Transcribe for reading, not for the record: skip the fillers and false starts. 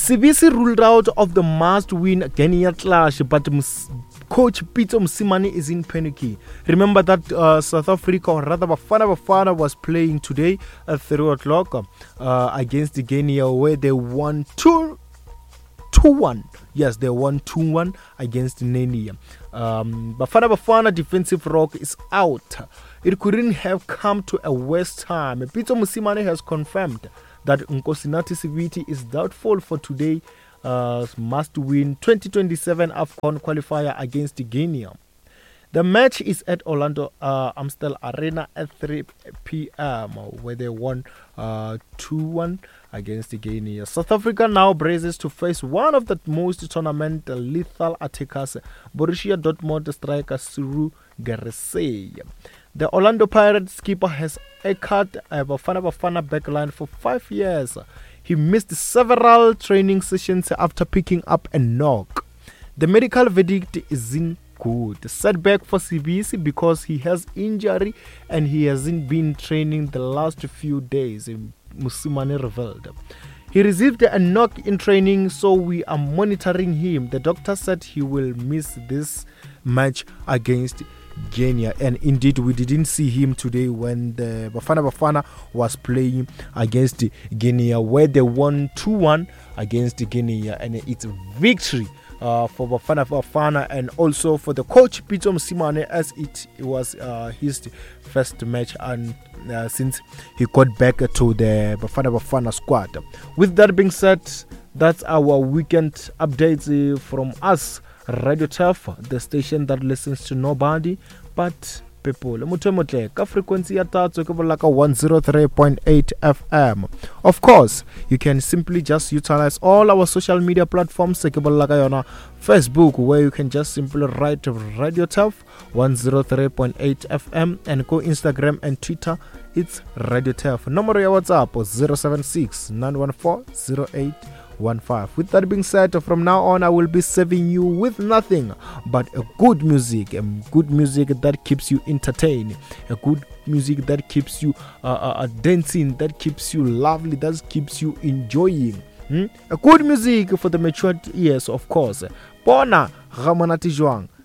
CBC ruled out of the must-win Guinea clash, but Coach Pitso Mosimane is in panicky. Remember that South Africa, or rather Bafana was playing today at 3 o'clock against Guinea, where they won 2-1. Yes, they won 2-1 against Guinea. Bafana defensive rock is out. It couldn't have come to a worse time. Pitso Mosimane has confirmed that Nkosinathi Sibiti is doubtful for today. Must win 2027 AFCON qualifier against Guinea. The match is at Orlando Amstel Arena at 3 p.m. where they won 2-1 against Guinea. South Africa now braces to face one of the most tournament lethal attackers, Borussia Dortmund striker Suru Garesei. The Orlando Pirates keeper has echoed a Bafana backline for 5 years. He missed several training sessions after picking up a knock. The medical verdict isn't good. Setback for CBC because he has injury and he hasn't been training the last few days, Mosimane revealed. He received a knock in training, so we are monitoring him. The doctor said he will miss this match against Guinea, and indeed we didn't see him today when the Bafana was playing against Guinea, where they won 2-1 against Guinea, and it's victory for Bafana and also for the coach Pitso Mosimane, as it was his first match and since he got back to the Bafana squad. With that being said, that's our weekend updates from us, Radio Turf, the station that listens to nobody but people. Ka frequency ya tatso ke bola ka 103.8 FM. Of course, you can simply just utilize all our social media platforms. Ke bola ka yona Facebook, where you can just simply write Radio Turf 103.8 FM, and go Instagram and Twitter, it's Radio Turf. Number ya WhatsApp 076 914 0815. With that being said, from now on I will be serving you with nothing but a good music that keeps you entertained, a good music that keeps you dancing, that keeps you lovely, that keeps you enjoying. A good music for the matured ears, of course. Bona Ramanati Joang.